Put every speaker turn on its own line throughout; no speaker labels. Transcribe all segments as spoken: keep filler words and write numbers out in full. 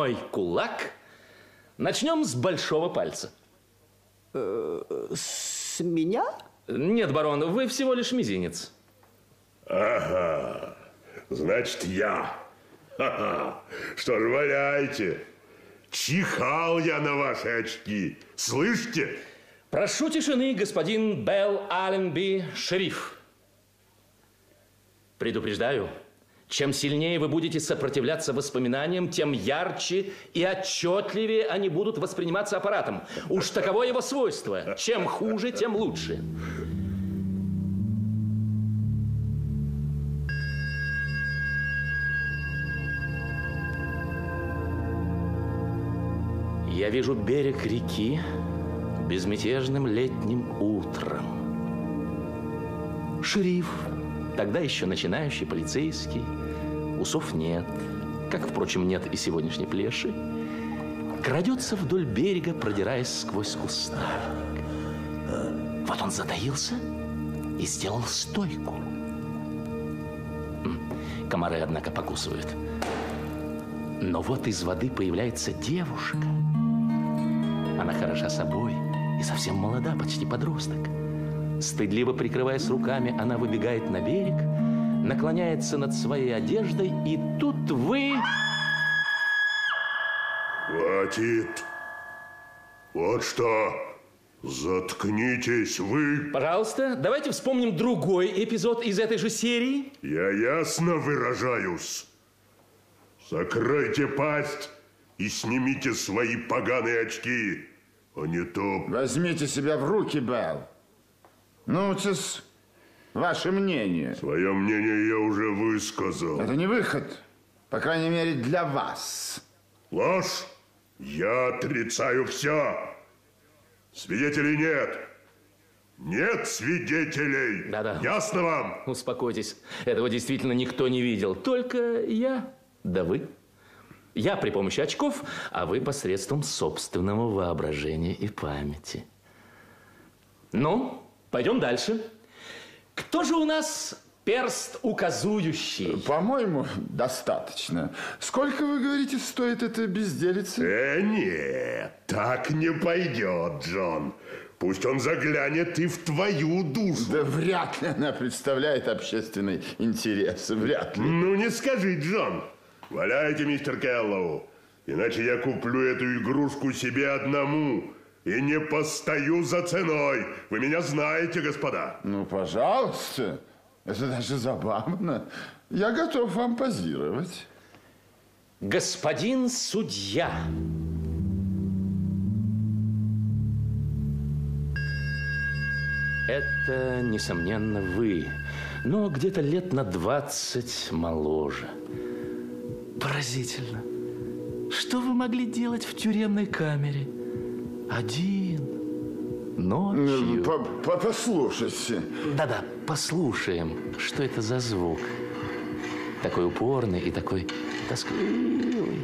стальной кулак. Начнем с большого пальца.
С меня?
Нет, барон, вы всего лишь мизинец.
Ага, значит, я. Ха-ха. Что ж, валяйте. Чихал я на ваши очки. Слышите?
Прошу тишины, господин Белл Алленби, шериф. Предупреждаю, чем сильнее вы будете сопротивляться воспоминаниям, тем ярче и отчетливее они будут восприниматься аппаратом. Уж таково его свойство. Чем хуже, тем лучше. Я вижу берег реки безмятежным летним утром. Шериф, тогда еще начинающий полицейский, усов нет, как, впрочем, нет и сегодняшней плеши, крадется вдоль берега, продираясь сквозь кустарник. Вот он затаился и сделал стойку. Комары, однако, покусывают. Но вот из воды появляется девушка. Она хороша собой и совсем молода, почти подросток. Стыдливо прикрываясь руками, она выбегает на берег, наклоняется над своей одеждой, и тут вы...
Хватит. Вот что. Заткнитесь вы.
Пожалуйста, давайте вспомним другой эпизод из этой же серии.
Я ясно выражаюсь. Закройте пасть и снимите свои поганые очки, а не то...
Возьмите себя в руки, Белл. Ну, тис, ваше мнение.
Свое мнение я уже высказал.
Это не выход, по крайней мере, для вас.
Ложь? Я отрицаю все. Свидетелей нет. Нет свидетелей.
Да-да.
Ясно вам?
Успокойтесь. Этого действительно никто не видел. Только я, да вы. Я при помощи очков, а вы посредством собственного воображения и памяти. Ну, пойдем дальше. Кто же у нас перст указующий?
По-моему, достаточно. Сколько, вы говорите, стоит эта безделица?
Э, нет, так не пойдет, Джон. Пусть он заглянет и в твою душу.
Да вряд ли она представляет общественный интерес. Вряд ли.
Ну, не скажи, Джон. Валяйте, мистер Келлоу. Иначе я куплю эту игрушку себе одному. И не постою за ценой. Вы меня знаете, господа.
Ну, пожалуйста. Это даже забавно. Я готов вам позировать.
Господин судья. Это, несомненно, вы. Но где-то лет на двадцать моложе. Поразительно. Что вы могли делать в тюремной камере? Один. Ночью.
По -по Послушайте.
Да-да, послушаем, что это за звук. Такой упорный и такой тоскливый.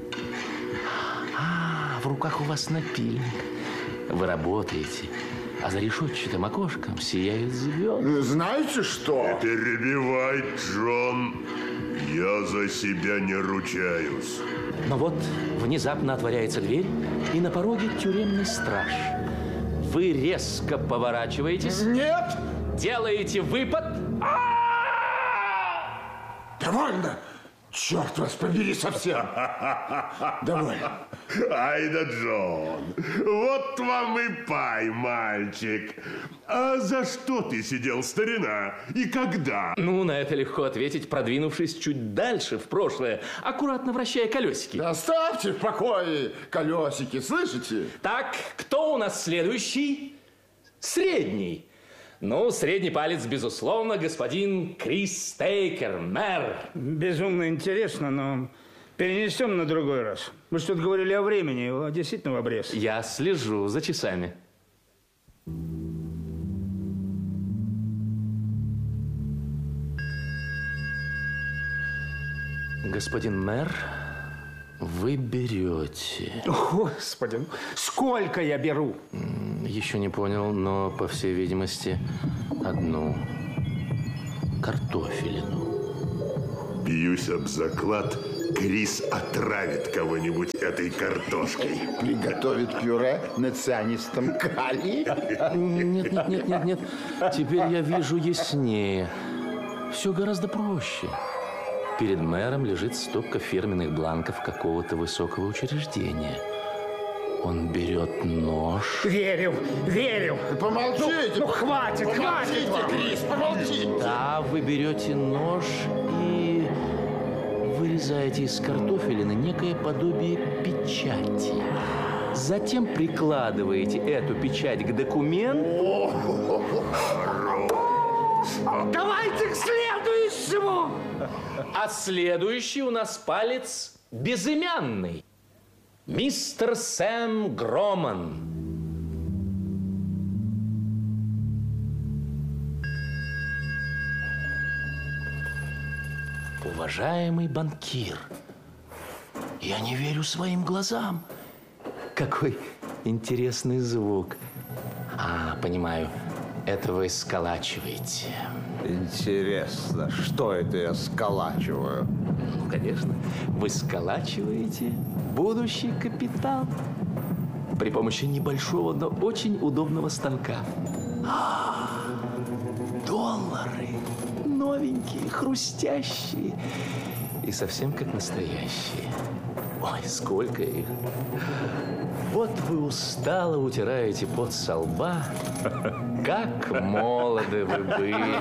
А, в руках у вас напильник. Вы работаете, а за решетчатым окошком сияют звезды.
Знаете что?
Не перебивай, Джон. Я за себя не ручаюсь.
Но вот внезапно отворяется дверь, и на пороге тюремный страж. Вы резко поворачиваетесь.
Нет!
Делаете выпад.
Довольно! Черт вас побери совсем! Довольно.
Ай да, Джон, вот вам и пай, мальчик. А за что ты сидел, старина? И когда?
Ну, на это легко ответить, продвинувшись чуть дальше, в прошлое, аккуратно вращая колесики.
Оставьте в покое колесики, слышите?
Так, кто у нас следующий? Средний. Ну, средний палец, безусловно, господин Крис Стейкер, мэр.
Безумно интересно, но перенесем на другой раз. Мы что-то говорили о времени, его действительно в обрез.
Я слежу за часами. Господин мэр, вы берете...
Господи, сколько я беру?
Еще не понял, но, по всей видимости, одну картофелину.
Бьюсь об заклад, Крис отравит кого-нибудь этой картошкой.
Приготовит пюре на цианистом калии.
Нет, нет, нет, нет, нет. Теперь я вижу яснее. Все гораздо проще. Перед мэром лежит стопка фирменных бланков какого-то высокого учреждения. Он берет нож.
Верю, верю.
Помолчите.
Ну, ну хватит, хватит.
Крис, помолчите.
Да, вы берете нож и вырезаете из картофелины некое подобие печати. Затем прикладываете эту печать к документу.
Давайте к следующему.
А следующий у нас палец безымянный. Мистер Сэм Громан. Уважаемый банкир, я не верю своим глазам. Какой интересный звук. А, понимаю, это вы сколачиваете.
Интересно, что это я сколачиваю?
Ну, конечно, вы сколачиваете будущий капитал при помощи небольшого, но очень удобного станка. А, доллары. Новенькие, хрустящие и совсем как настоящие. Ой, сколько их. Вот вы устало утираете пот со лба. Как молоды вы были.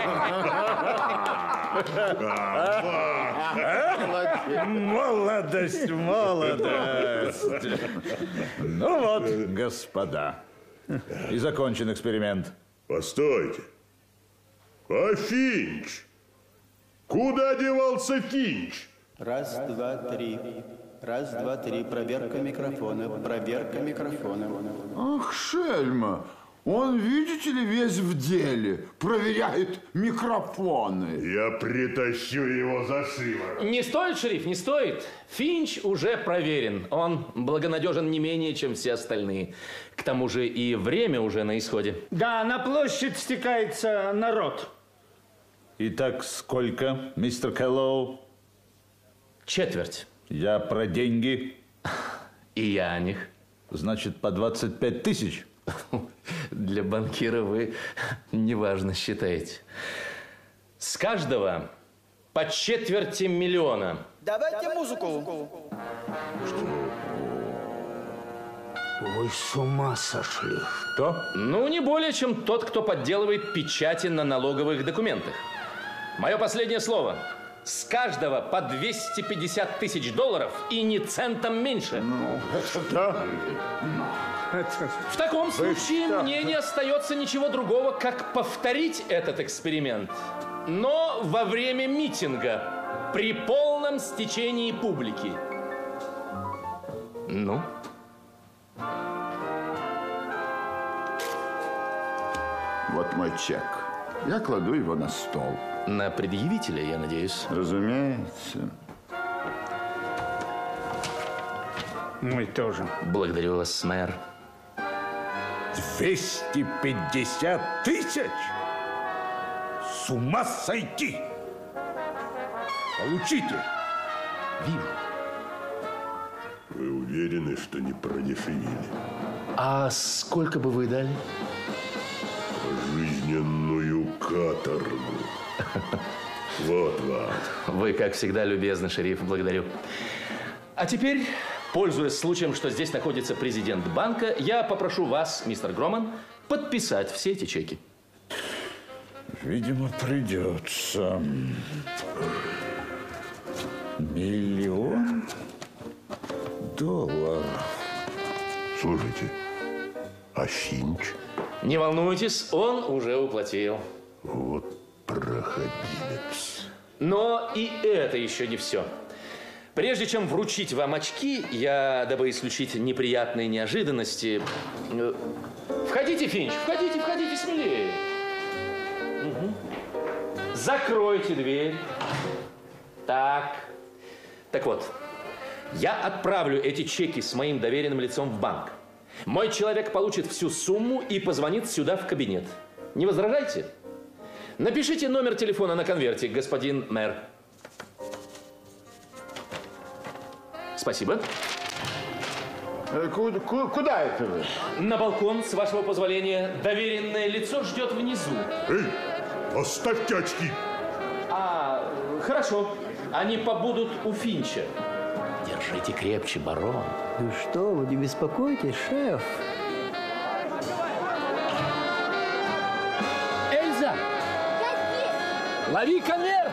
Молодость, молодость. Ну вот, господа, и закончен эксперимент.
Постойте. А Финч? Куда девался Финч?
Раз, два, три. Раз, два, три. Проверка микрофона. Проверка микрофона.
Ах, шельма. Он, видите ли, весь в деле. Проверяет микрофоны.
Я притащу его за шиворот.
Не стоит, шериф, не стоит. Финч уже проверен. Он благонадежен не менее, чем все остальные. К тому же и время уже на исходе.
Да, на площадь стекается народ.
Итак, сколько, мистер Кэллоу?
Четверть.
Я про деньги.
И я о них.
Значит, по двадцать пять тысяч.
Для банкира вы неважно считаете. С каждого по четверти миллиона.
Давайте музыку.
Вы с ума сошли.
Что?
Ну, не более, чем тот, кто подделывает печати на налоговых документах. Мое последнее слово. С каждого по двести пятьдесят тысяч долларов и ни центом меньше.
Ну, это да.
В таком случае мне не остается ничего другого, как повторить этот эксперимент. Но во время митинга, при полном стечении публики. Ну?
Вот мой чек. Я кладу его на стол.
На предъявителя, я надеюсь.
Разумеется.
Мой тоже.
Благодарю вас, мэр.
двести пятьдесят тысяч? С ума сойти! Получите!
Вижу.
Вы уверены, что не продешевили?
А сколько бы вы дали?
Жизненную каторгу. Вот вам.
Вы, как всегда, любезны, шериф. Благодарю. А теперь, пользуясь случаем, что здесь находится президент банка, я попрошу вас, мистер Громан, подписать все эти чеки.
Видимо, придется. Миллион долларов.
Слушайте, а Финч?
Не волнуйтесь, он уже уплатил.
Вот проходимец.
Но и это еще не все. Прежде чем вручить вам очки, я, дабы исключить неприятные неожиданности... э, Входите, Финч, входите, входите смелее. Угу. Закройте дверь. Так. Так вот, я отправлю эти чеки с моим доверенным лицом в банк. Мой человек получит всю сумму и позвонит сюда в кабинет. Не возражайте? Напишите номер телефона на конверте, господин мэр. Спасибо.
Э, Куда, ку- куда это вы?
На балкон, с вашего позволения. Доверенное лицо ждет внизу.
Эй, оставьте очки.
А, хорошо. Они побудут у Финча. Держите крепче, барон.
Ну что вы, не беспокойтесь, шеф.
Эльза! Лови конверт!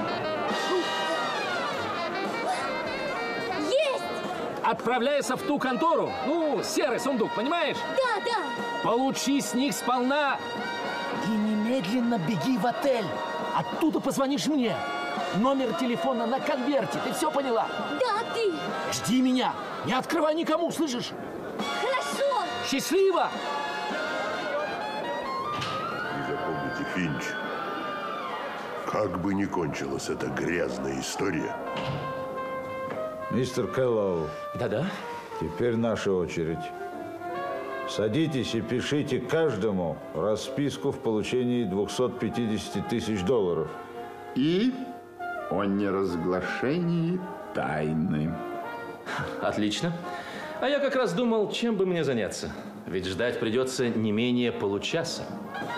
Есть!
Отправляйся в ту контору. Ну, серый сундук, понимаешь?
Да, да.
Получи с них сполна. И немедленно беги в отель. Оттуда позвонишь мне. Номер телефона на конверте. Ты все поняла?
Да, ты.
Жди меня. Не открывай никому, слышишь?
Хорошо.
Счастливо!
И запомните, Финч, как бы ни кончилась эта грязная история,
Мистер Кэллоу,
Да-да.
теперь наша очередь. Садитесь и пишите каждому расписку в получении двухсот пятидесяти тысяч долларов.
И о неразглашении тайны.
Отлично. А я как раз думал, чем бы мне заняться. Ведь ждать придется не менее получаса.